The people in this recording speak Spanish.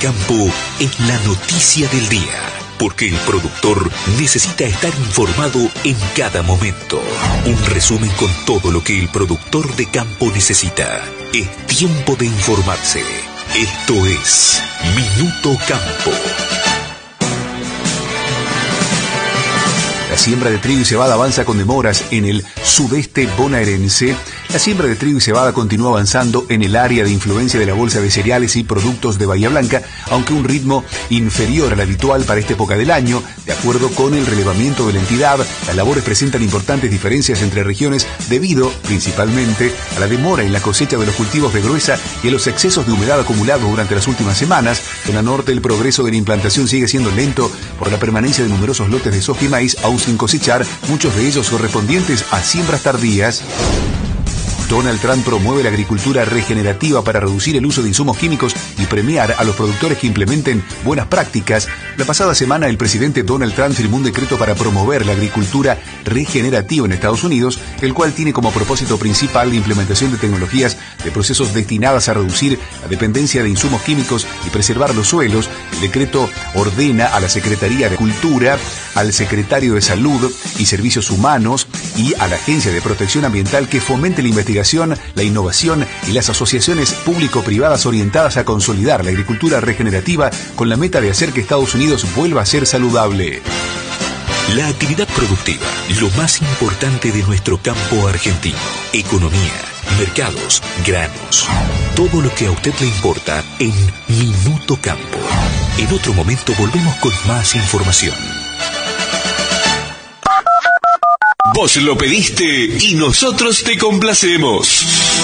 campo es la noticia del día, porque el productor necesita estar informado en cada momento. Un resumen con todo lo que el productor de campo necesita. Es tiempo de informarse. Esto es Minuto Campo. La siembra de trigo y cebada avanza con demoras en el sudeste bonaerense. La siembra de trigo y cebada continúa avanzando en el área de influencia de la Bolsa de Cereales y Productos de Bahía Blanca, aunque a un ritmo inferior al habitual para esta época del año. De acuerdo con el relevamiento de la entidad, las labores presentan importantes diferencias entre regiones debido, principalmente, a la demora en la cosecha de los cultivos de gruesa y a los excesos de humedad acumulados durante las últimas semanas. En la norte, el progreso de la implantación sigue siendo lento por la permanencia de numerosos lotes de soja y maíz aún sin cosechar, muchos de ellos correspondientes a siembras tardías. Donald Trump promueve la agricultura regenerativa para reducir el uso de insumos químicos y premiar a los productores que implementen buenas prácticas. La pasada semana, el presidente Donald Trump firmó un decreto para promover la agricultura regenerativa en Estados Unidos, el cual tiene como propósito principal la implementación de tecnologías de procesos destinadas a reducir la dependencia de insumos químicos y preservar los suelos. El decreto ordena a la Secretaría de Cultura, al Secretario de Salud y Servicios Humanos y a la Agencia de Protección Ambiental que fomente la investigación, la innovación y las asociaciones público-privadas orientadas a consolidar la agricultura regenerativa con la meta de hacer que Estados Unidos vuelva a ser saludable. La actividad productiva, lo más importante de nuestro campo argentino. Economía, mercados, granos. Todo lo que a usted le importa en Minuto Campo. En otro momento volvemos con más información. Vos lo pediste y nosotros te complacemos.